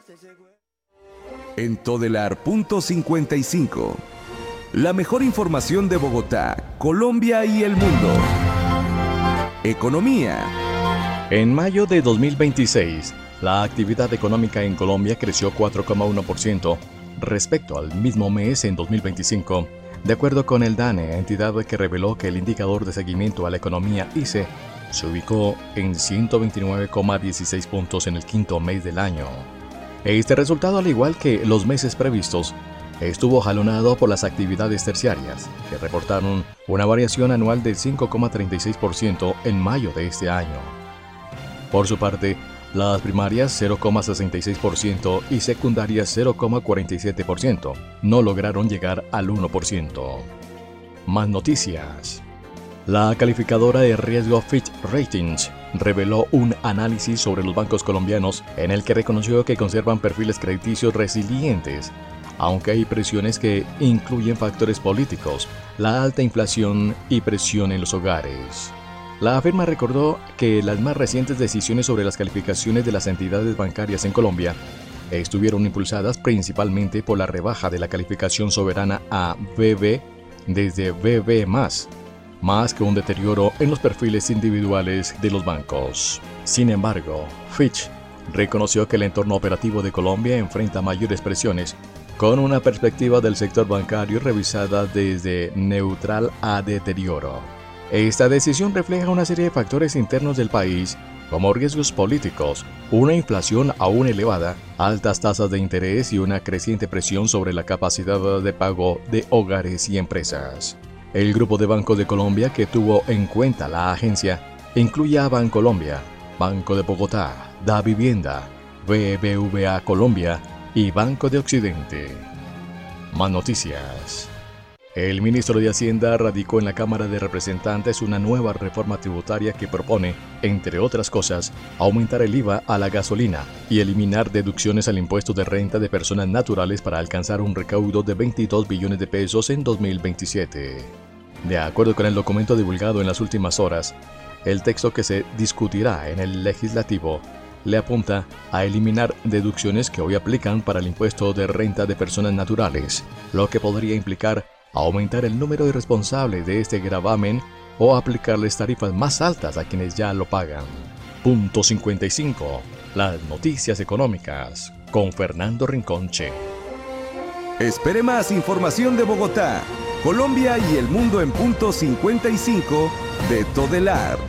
En Todelar.55. La mejor información de Bogotá, Colombia y el mundo. Economía. En mayo de 2026, la actividad económica en Colombia creció 4,1% respecto al mismo mes en 2025, de acuerdo con el DANE, entidad que reveló que el indicador de seguimiento a la economía ICE se ubicó en 129,16 puntos en el quinto mes del año. Este resultado, al igual que los meses previstos, estuvo jalonado por las actividades terciarias, que reportaron una variación anual del 5,36% en mayo de este año. Por su parte, las primarias 0,66% y secundarias 0,47% no lograron llegar al 1%. Más noticias. La calificadora de riesgo Fitch Ratings reveló un análisis sobre los bancos colombianos en el que reconoció que conservan perfiles crediticios resilientes, aunque hay presiones que incluyen factores políticos, la alta inflación y presión en los hogares. La firma recordó que las más recientes decisiones sobre las calificaciones de las entidades bancarias en Colombia estuvieron impulsadas principalmente por la rebaja de la calificación soberana a BB desde BB+, más que un deterioro en los perfiles individuales de los bancos. Sin embargo, Fitch reconoció que el entorno operativo de Colombia enfrenta mayores presiones, con una perspectiva del sector bancario revisada desde neutral a deterioro. Esta decisión refleja una serie de factores internos del país, como riesgos políticos, una inflación aún elevada, altas tasas de interés y una creciente presión sobre la capacidad de pago de hogares y empresas. El grupo de bancos de Colombia que tuvo en cuenta la agencia incluye a Bancolombia, Banco de Bogotá, Davivienda, BBVA Colombia y Banco de Occidente. Más noticias. El ministro de Hacienda radicó en la Cámara de Representantes una nueva reforma tributaria que propone, entre otras cosas, aumentar el IVA a la gasolina y eliminar deducciones al impuesto de renta de personas naturales para alcanzar un recaudo de 22 billones de pesos en 2027. De acuerdo con el documento divulgado en las últimas horas, el texto que se discutirá en el legislativo le apunta a eliminar deducciones que hoy aplican para el impuesto de renta de personas naturales, lo que podría implicar aumentar el número de responsables de este gravamen o aplicarles tarifas más altas a quienes ya lo pagan. Punto 55. Las noticias económicas con Fernando Rinconche. Espere más información de Bogotá, Colombia y el mundo en punto 55 de Todelar.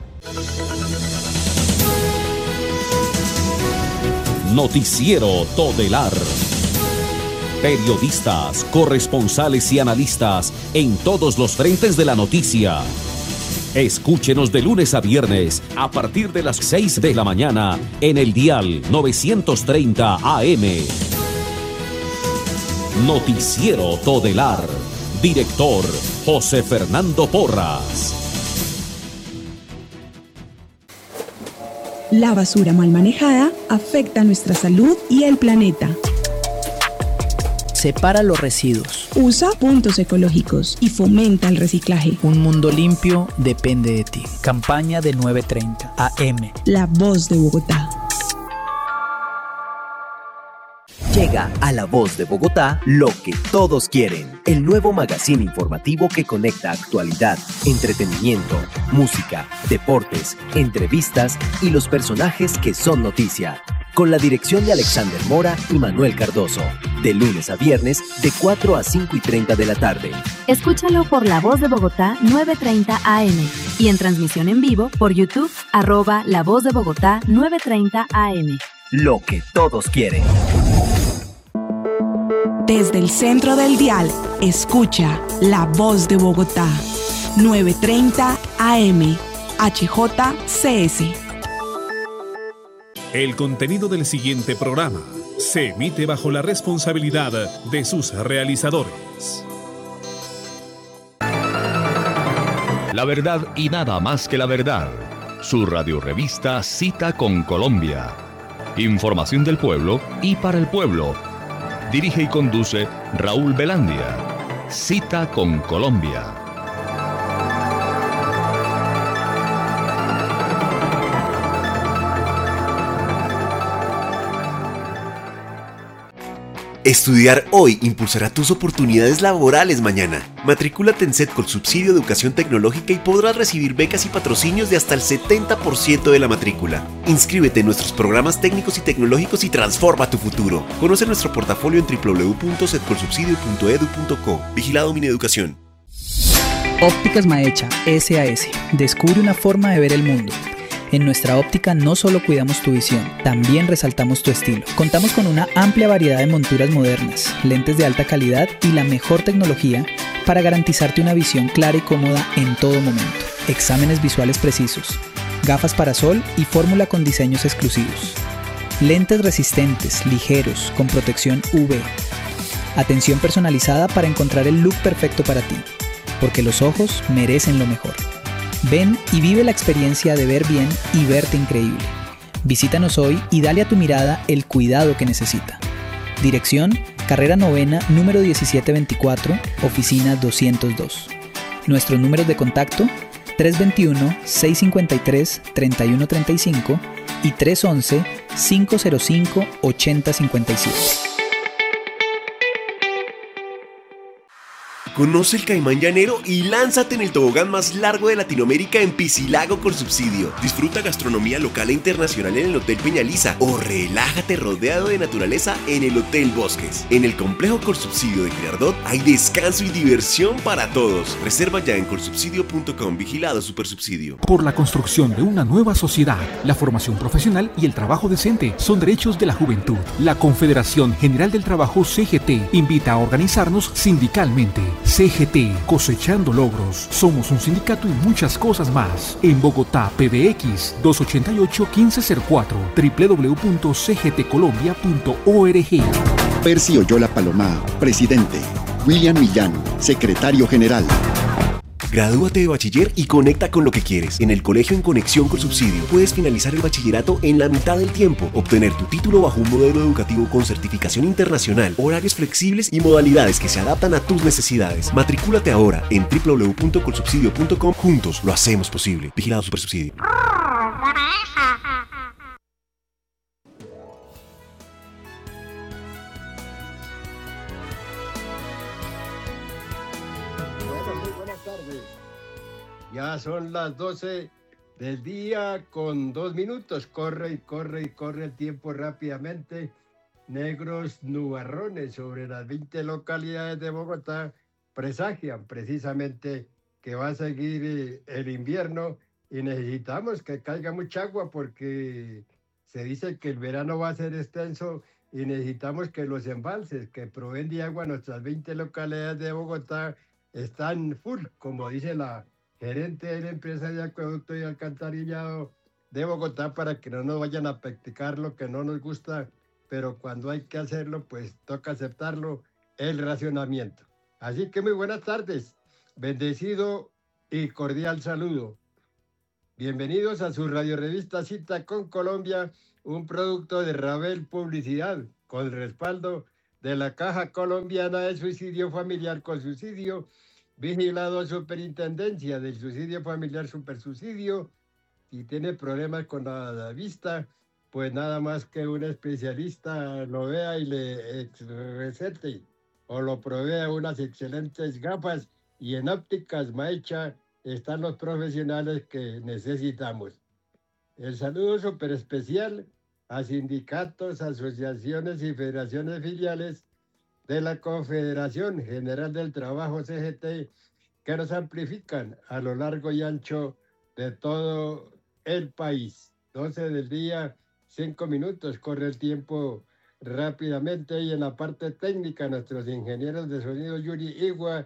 Noticiero Todelar. Periodistas, corresponsales y analistas en todos los frentes de la noticia. Escúchenos de lunes a viernes a partir de las 6 de la mañana en el dial 930 AM. Noticiero Todelar. Director José Fernando Porras. La basura mal manejada afecta a nuestra salud y el planeta. Separa los residuos. Usa puntos ecológicos y fomenta el reciclaje. Un mundo limpio depende de ti. Campaña de 930 AM. La voz de Bogotá. Llega a La Voz de Bogotá lo que todos quieren. El nuevo magazine informativo que conecta actualidad, entretenimiento, música, deportes, entrevistas y los personajes que son noticia. Con la dirección de Alexander Mora y Manuel Cardoso. De lunes a viernes, de 4 a 5:30 de la tarde. Escúchalo por La Voz de Bogotá 930 AM y en transmisión en vivo por YouTube, @La Voz de Bogotá 930 AM. Lo que todos quieren. Desde el centro del dial, escucha La Voz de Bogotá 930 AM, HJCS. El contenido del siguiente programa se emite bajo la responsabilidad de sus realizadores. La verdad y nada más que la verdad. Su radiorevista Cita con Colombia. Información del pueblo y para el pueblo. Dirige y conduce Raúl Velandia. Cita con Colombia. Estudiar hoy impulsará tus oportunidades laborales mañana. Matricúlate en SET con subsidio de educación tecnológica y podrás recibir becas y patrocinios de hasta el 70% de la matrícula. Inscríbete en nuestros programas técnicos y tecnológicos y transforma tu futuro. Conoce nuestro portafolio en www.setcolsubsidio.edu.co. Vigilado Mineducación. Ópticas Maecha, SAS. Descubre una forma de ver el mundo. En nuestra óptica no solo cuidamos tu visión, también resaltamos tu estilo. Contamos con una amplia variedad de monturas modernas, lentes de alta calidad y la mejor tecnología para garantizarte una visión clara y cómoda en todo momento. Exámenes visuales precisos, gafas para sol y fórmula con diseños exclusivos. Lentes resistentes, ligeros, con protección UV. Atención personalizada para encontrar el look perfecto para ti, porque los ojos merecen lo mejor. Ven y vive la experiencia de ver bien y verte increíble. Visítanos hoy y dale a tu mirada el cuidado que necesita. Dirección: Carrera Novena, número 1724, oficina 202. Nuestros números de contacto: 321-653-3135 y 311-505-8057. Conoce el Caimán Llanero y lánzate en el tobogán más largo de Latinoamérica en Piscilago con subsidio. Disfruta gastronomía local e internacional en el Hotel Peñaliza o relájate rodeado de naturaleza en el Hotel Bosques. En el complejo Colsubsidio de Girardot hay descanso y diversión para todos. Reserva ya en colsubsidio.com. Vigilado Supersubsidio. Por la construcción de una nueva sociedad, la formación profesional y el trabajo decente son derechos de la juventud. La Confederación General del Trabajo CGT invita a organizarnos sindicalmente. CGT, cosechando logros. Somos un sindicato y muchas cosas más. En Bogotá, PBX 288-1504, www.cgtcolombia.org. Percy Oyola Palomá, presidente. William Millán, secretario general. Gradúate de bachiller y conecta con lo que quieres. En el colegio En Conexión con Subsidio puedes finalizar el bachillerato en la mitad del tiempo, obtener tu título bajo un modelo educativo con certificación internacional, horarios flexibles y modalidades que se adaptan a tus necesidades. Matricúlate ahora en www.colsubsidio.com. Juntos lo hacemos posible. Vigilado Supersubsidio. Ya son las 12 del día con 2 minutos. Corre y corre y corre el tiempo rápidamente. Negros nubarrones sobre las 20 localidades de Bogotá presagian precisamente que va a seguir el invierno y necesitamos que caiga mucha agua porque se dice que el verano va a ser extenso y necesitamos que los embalses que proveen de agua a nuestras 20 localidades de Bogotá están full, como dice la gerente de la empresa de acueducto y alcantarillado de Bogotá, para que no nos vayan a practicar lo que no nos gusta, pero cuando hay que hacerlo, pues toca aceptarlo, el racionamiento. Así que muy buenas tardes, bendecido y cordial saludo. Bienvenidos a su radiorevista Cita con Colombia, un producto de Ravel Publicidad, con el respaldo de la Caja Colombiana de Subsidio Familiar Colsubsidio, vigilado Superintendencia del Subsidio Familiar Supersubsidio. Si tiene problemas con la vista, pues nada más que un especialista lo vea y le recete o lo provea unas excelentes gafas, y en Ópticas Maecha están los profesionales que necesitamos. El saludo súper especial a sindicatos, asociaciones y federaciones filiales de la Confederación General del Trabajo CGT, que nos amplifican a lo largo y ancho de todo el país. 12 del día, 5 minutos, corre el tiempo rápidamente, y en la parte técnica nuestros ingenieros de sonido Yuri Igua,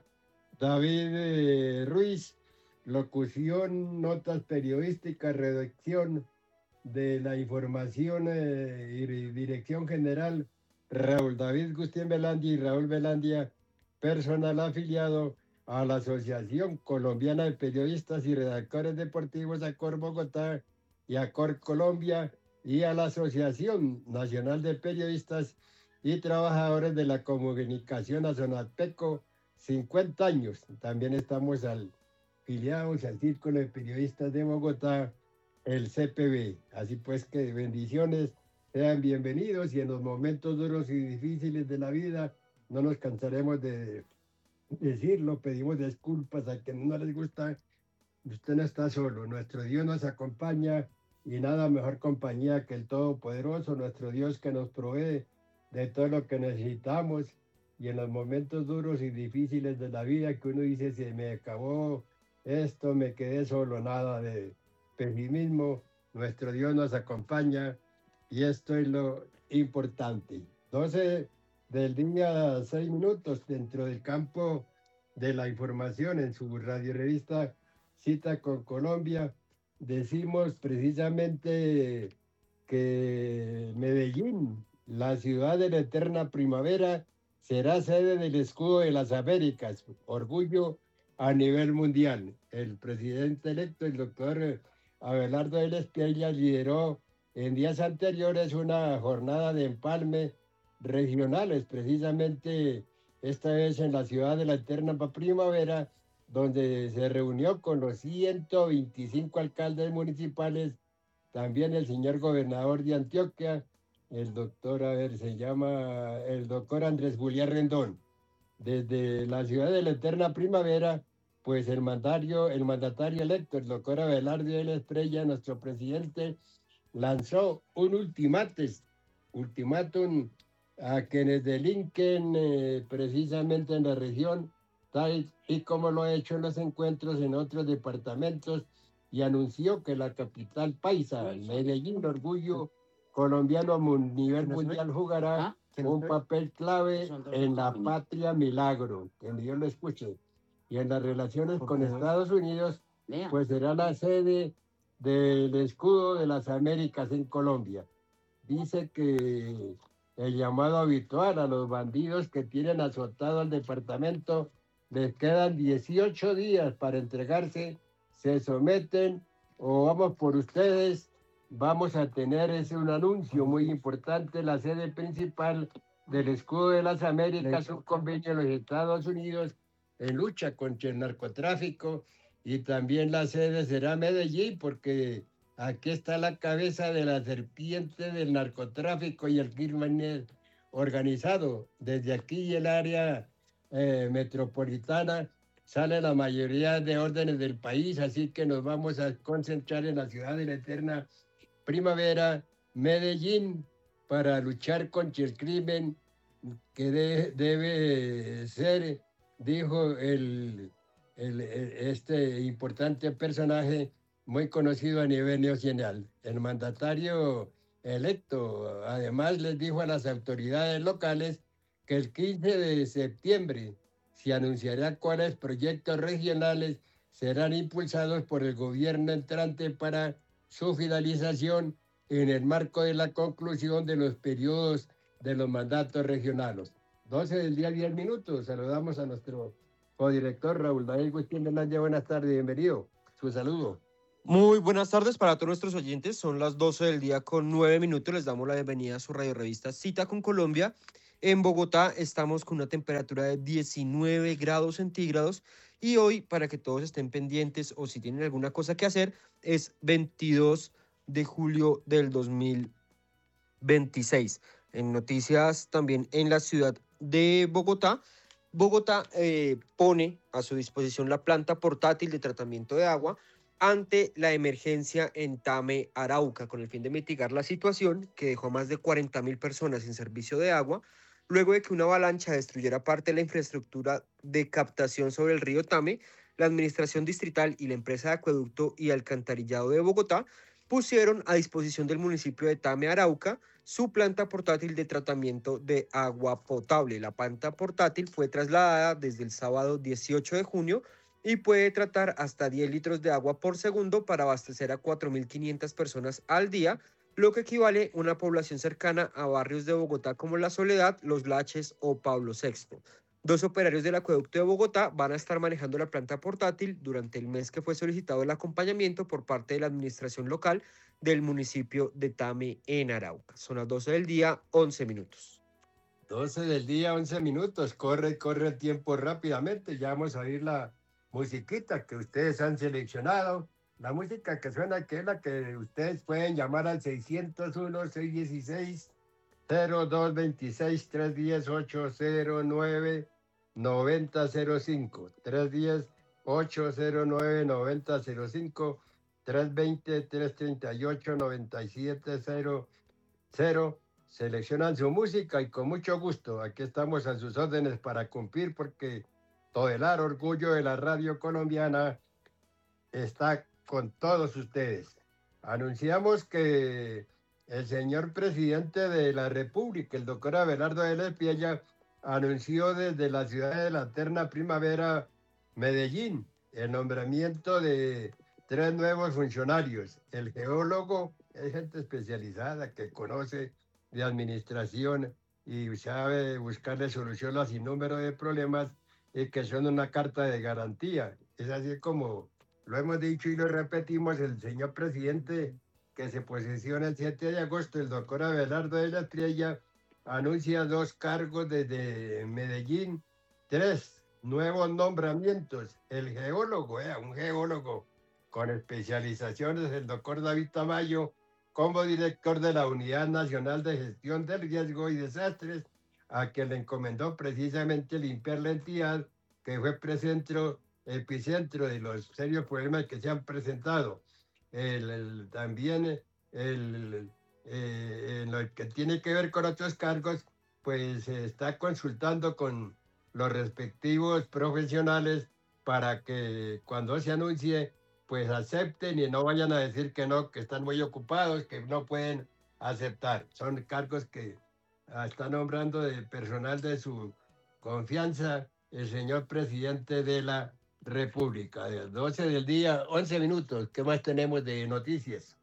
David Ruiz, locución, notas periodísticas, redacción de la información y dirección general, Raúl David Gustín Velandia y Raúl Velandia, personal afiliado a la Asociación Colombiana de Periodistas y Redactores Deportivos, ACOR Bogotá y ACOR Colombia, y a la Asociación Nacional de Periodistas y Trabajadores de la Comunicación, ASONAPECO, 50 años. También estamos afiliados al Círculo de Periodistas de Bogotá, el CPB. Así pues que bendiciones sean bienvenidos y en los momentos duros y difíciles de la vida no nos cansaremos de decirlo, pedimos disculpas a quienes no les gusta. Usted no está solo, nuestro Dios nos acompaña y nada mejor compañía que el Todopoderoso, nuestro Dios que nos provee de todo lo que necesitamos y en los momentos duros y difíciles de la vida que uno dice se me acabó esto, me quedé solo, nada de pesimismo, nuestro Dios nos acompaña y esto es lo importante. 12 del día, 6 minutos dentro del campo de la información en su radio revista Cita con Colombia. Decimos precisamente que Medellín, la ciudad de la eterna primavera, será sede del escudo de las Américas, orgullo a nivel mundial. El presidente electo, el doctor Abelardo Vélez Piella, lideró en días anteriores una jornada de empalme regionales, precisamente esta vez en la ciudad de la eterna primavera, donde se reunió con los 125 alcaldes municipales, también el señor gobernador de Antioquia, el doctor Andrés Julián Rendón. Desde la ciudad de la eterna primavera, pues el mandatario electo, el doctor Abelardo Vélez Piella, nuestro presidente, lanzó un ultimátum a quienes delinquen precisamente en la región, tal y como lo ha hecho en los encuentros en otros departamentos, y anunció que la capital paisa, Medellín, orgullo colombiano a nivel mundial, jugará un papel clave en la patria milagro, que Dios lo escuche, y en las relaciones con Estados Unidos, pues será la sede del escudo de las Américas en Colombia. Dice que el llamado habitual a los bandidos que tienen azotado al departamento, les quedan 18 días para entregarse, se someten o vamos por ustedes. Vamos a tener un anuncio muy importante, la sede principal del escudo de las Américas, un convenio de los Estados Unidos en lucha contra el narcotráfico, y también la sede será Medellín, porque aquí está la cabeza de la serpiente del narcotráfico y el crimen organizado. Desde aquí el área metropolitana sale la mayoría de órdenes del país, así que nos vamos a concentrar en la ciudad de la eterna primavera, Medellín, para luchar contra el crimen que debe ser, dijo este importante personaje muy conocido a nivel nacional. El mandatario electo además les dijo a las autoridades locales que el 15 de septiembre se anunciará cuáles proyectos regionales serán impulsados por el gobierno entrante para su finalización en el marco de la conclusión de los periodos de los mandatos regionales. 12 del día, 10 minutos. Saludamos a nuestro codirector Raúl David Guzmán Hernández. Buenas tardes, bienvenido. Su saludo. Muy buenas tardes para todos nuestros oyentes. Son las 12 del día con 9 minutos. Les damos la bienvenida a su radio revista Cita con Colombia. En Bogotá estamos con una temperatura de 19 grados centígrados y hoy, para que todos estén pendientes o si tienen alguna cosa que hacer, es 22 de julio del 2026. En noticias también en la ciudad de Bogotá, pone a su disposición la planta portátil de tratamiento de agua ante la emergencia en Tame, Arauca, con el fin de mitigar la situación que dejó a más de 40.000 personas sin servicio de agua, luego de que una avalancha destruyera parte de la infraestructura de captación sobre el río Tame. La Administración Distrital y la empresa de acueducto y alcantarillado de Bogotá pusieron a disposición del municipio de Tame, Arauca, su planta portátil de tratamiento de agua potable. La planta portátil fue trasladada desde el sábado 18 de junio y puede tratar hasta 10 litros de agua por segundo para abastecer a 4.500 personas al día, lo que equivale a una población cercana a barrios de Bogotá como La Soledad, Los Laches o Pablo VI. 2 operarios del acueducto de Bogotá van a estar manejando la planta portátil durante el mes que fue solicitado el acompañamiento por parte de la administración local del municipio de Tame en Arauca. Son las 12 del día, 11 minutos. 12 del día, 11 minutos. Corre el tiempo rápidamente. Ya vamos a oír la musiquita que ustedes han seleccionado La música que suena, que es la que ustedes pueden llamar al 601-616-0226, 310-809-9005, 310-809-9005, 320-338-9700. Seleccionan su música y con mucho gusto, aquí estamos a sus órdenes para cumplir, porque todo el orgullo de la radio colombiana está con todos ustedes. Anunciamos que el señor presidente de la República, el doctor Abelardo de la Espriella, anunció desde la ciudad de la eterna primavera, Medellín, el nombramiento de 3 nuevos funcionarios. El geólogo es gente especializada que conoce de administración y sabe buscarle solución a sin número de problemas y que son una carta de garantía. Es así como lo hemos dicho y lo repetimos, el señor presidente que se posesiona el 7 de agosto, el doctor Abelardo de la Espriella, anuncia 2 cargos desde Medellín, 3 nuevos nombramientos. El geólogo, un geólogo con especializaciones, el doctor David Tamayo, como director de la Unidad Nacional de Gestión del Riesgo y Desastres, a quien le encomendó precisamente limpiar la entidad que fue epicentro de los serios problemas que se han presentado. También en lo que tiene que ver con otros cargos, pues se está consultando con los respectivos profesionales para que cuando se anuncie, pues acepten y no vayan a decir que no, que están muy ocupados, que no pueden aceptar. Son cargos que está nombrando de personal de su confianza el señor presidente de la República. 12 del día, 11 minutos. ¿Qué más tenemos de noticias?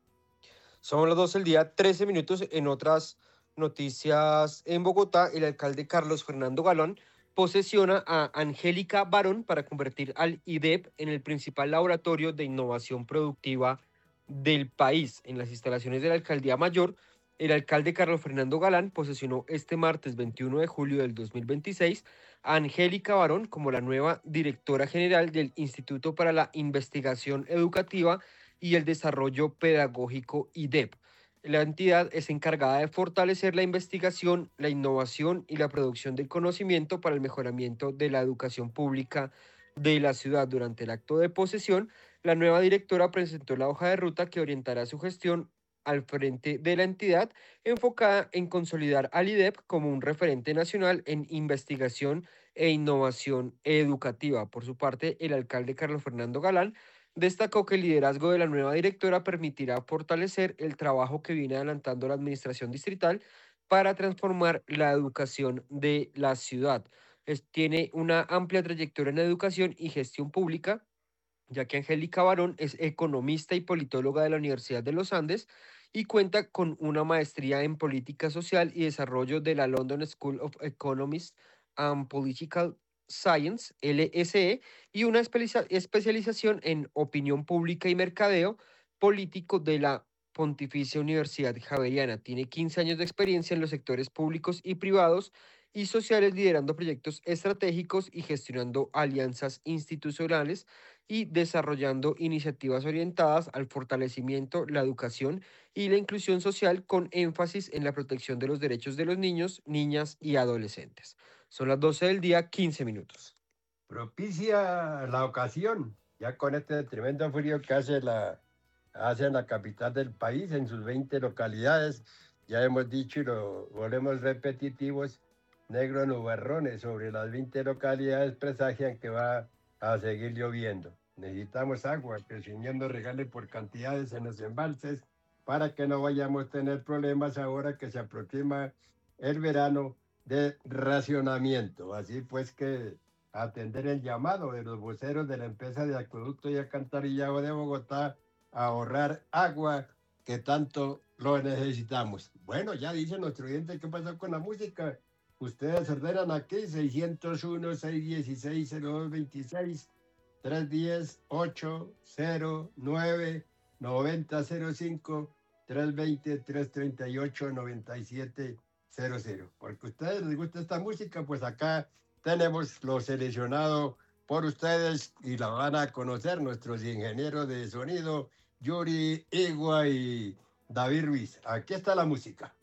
Son las 12 del día, 13 minutos. En otras noticias, en Bogotá, el alcalde Carlos Fernando Galán posesiona a Angélica Barón para convertir al IDEP en el principal laboratorio de innovación productiva del país. En las instalaciones de la Alcaldía Mayor, el alcalde Carlos Fernando Galán posesionó este martes 21 de julio del 2026 a Angélica Barón como la nueva directora general del Instituto para la Investigación Educativa y el Desarrollo Pedagógico IDEP. La entidad es encargada de fortalecer la investigación, la innovación y la producción del conocimiento para el mejoramiento de la educación pública de la ciudad. Durante el acto de posesión, la nueva directora presentó la hoja de ruta que orientará su gestión al frente de la entidad, enfocada en consolidar al IDEP como un referente nacional en investigación e innovación educativa. Por su parte, el alcalde Carlos Fernando Galán destacó que el liderazgo de la nueva directora permitirá fortalecer el trabajo que viene adelantando la administración distrital para transformar la educación de la ciudad. Tiene una amplia trayectoria en educación y gestión pública, ya que Angélica Barón es economista y politóloga de la Universidad de los Andes y cuenta con una maestría en política social y desarrollo de la London School of Economics and Political Science, LSE, y una especialización en opinión pública y mercadeo político de la Pontificia Universidad Javeriana. Tiene 15 años de experiencia en los sectores públicos y privados y sociales, liderando proyectos estratégicos y gestionando alianzas institucionales y desarrollando iniciativas orientadas al fortalecimiento, la educación y la inclusión social, con énfasis en la protección de los derechos de los niños, niñas y adolescentes. Son las 12 del día, 15 minutos. Propicia la ocasión, ya con este tremendo frío que hace en la capital del país, en sus 20 localidades, ya hemos dicho y lo volvemos repetitivos, negros nubarrones sobre las 20 localidades presagian que va a seguir lloviendo. Necesitamos agua, que el Señor nos regale por cantidades en los embalses para que no vayamos a tener problemas ahora que se aproxima el verano de racionamiento. Así pues que atender el llamado de los voceros de la empresa de acueducto y alcantarillado de Bogotá a ahorrar agua que tanto lo necesitamos. Bueno, ya dice nuestro oyente qué pasó con la música. Ustedes ordenan aquí 601-616-0226, 310-809-9005, 320-338-9700. Porque a ustedes les gusta esta música, pues acá tenemos lo seleccionado por ustedes y la van a conocer nuestros ingenieros de sonido, Yuri Igua y David Ruiz. Aquí está la música.